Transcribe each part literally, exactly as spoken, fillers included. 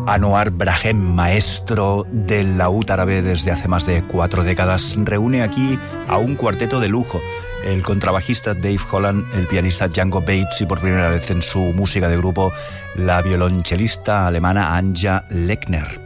Anouar Brahim, maestro del laúd árabe desde hace más de cuatro décadas, reúne aquí a un cuarteto de lujo. El contrabajista Dave Holland, el pianista Django Bates y por primera vez en su música de grupo, la violonchelista alemana Anja Lechner.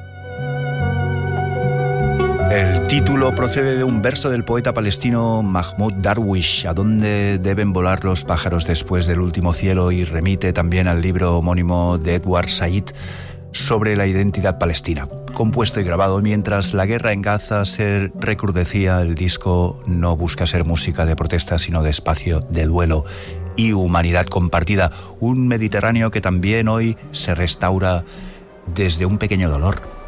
El título procede de un verso del poeta palestino Mahmoud Darwish, ¿A dónde deben volar los pájaros después del último cielo?, y remite también al libro homónimo de Edward Said sobre la identidad palestina. Compuesto y grabado mientras la guerra en Gaza se recrudecía, el disco no busca ser música de protesta, sino de espacio, de duelo y humanidad compartida. Un Mediterráneo que también hoy se restaura desde un pequeño dolor.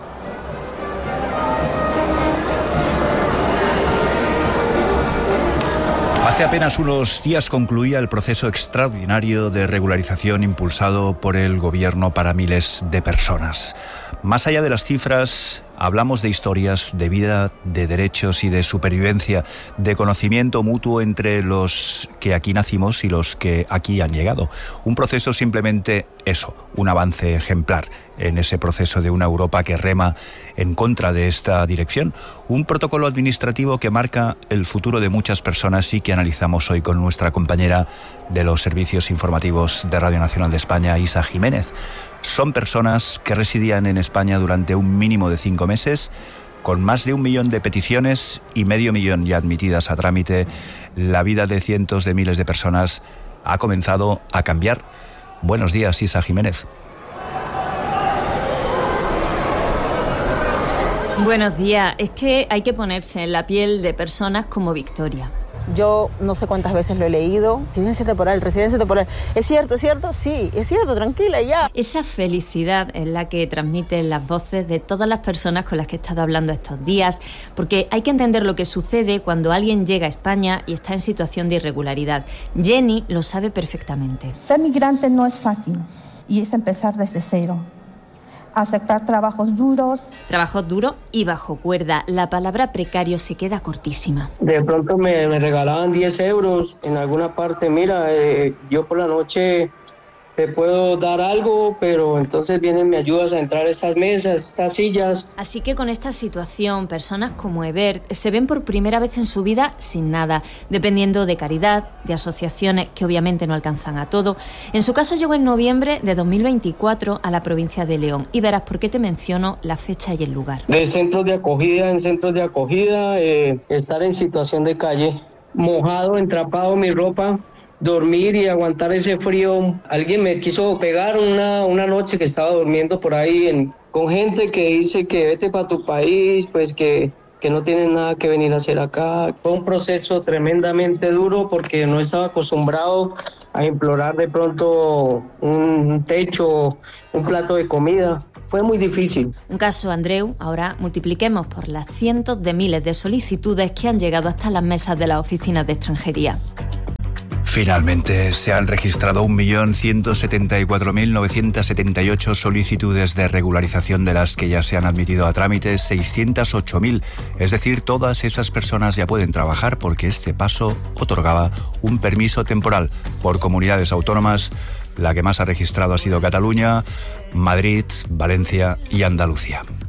Hace apenas unos días concluía el proceso extraordinario de regularización impulsado por el gobierno para miles de personas. Más allá de las cifras, hablamos de historias, de vida, de derechos y de supervivencia, de conocimiento mutuo entre los que aquí nacimos y los que aquí han llegado. Un proceso simplemente eso, un avance ejemplar en ese proceso de una Europa que rema en contra de esta dirección. Un protocolo administrativo que marca el futuro de muchas personas y que analizamos hoy con nuestra compañera de los servicios informativos de Radio Nacional de España, Isa Jiménez. Son personas que residían en España durante un mínimo de cinco meses, con más de un millón de peticiones y medio millón ya admitidas a trámite. La vida de cientos de miles de personas ha comenzado a cambiar. Buenos días, Isa Jiménez. Buenos días. Es que hay que ponerse en la piel de personas como Victoria. Yo no sé cuántas veces lo he leído. Residencia temporal, residencia temporal. ¿Es cierto, es cierto? Sí, es cierto, tranquila, ya. Esa felicidad es la que transmiten las voces de todas las personas con las que he estado hablando estos días, porque hay que entender lo que sucede cuando alguien llega a España y está en situación de irregularidad. Jenny lo sabe perfectamente. Ser migrante no es fácil y es empezar desde cero. Aceptar trabajos duros. Trabajos duros y bajo cuerda. La palabra precario se queda cortísima. De pronto me, me regalaban diez euros en alguna parte. Mira, eh, yo por la noche te puedo dar algo, pero entonces vienen, me ayudas a entrar a estas mesas, estas sillas. Así que con esta situación, personas como Ebert se ven por primera vez en su vida sin nada, dependiendo de caridad, de asociaciones que obviamente no alcanzan a todo. En su caso llegó en noviembre de dos mil veinticuatro a la provincia de León. Y verás por qué te menciono la fecha y el lugar. De centros de acogida en centros de acogida, eh, estar en situación de calle, mojado, entrapado mi ropa, dormir y aguantar ese frío. Alguien me quiso pegar una, una noche que estaba durmiendo por ahí en, con gente que dice que vete para tu país, pues que, que no tienes nada que venir a hacer acá. Fue un proceso tremendamente duro porque no estaba acostumbrado a implorar de pronto un techo, un plato de comida. Fue muy difícil. Un caso, Andreu. Ahora multipliquemos por las cientos de miles de solicitudes que han llegado hasta las mesas de las oficinas de extranjería. Finalmente se han registrado un millón ciento setenta y cuatro mil novecientos setenta y ocho solicitudes de regularización, de las que ya se han admitido a trámite seiscientas ocho mil. Es decir, todas esas personas ya pueden trabajar porque este paso otorgaba un permiso temporal. Por comunidades autónomas, la que más ha registrado ha sido Cataluña, Madrid, Valencia y Andalucía.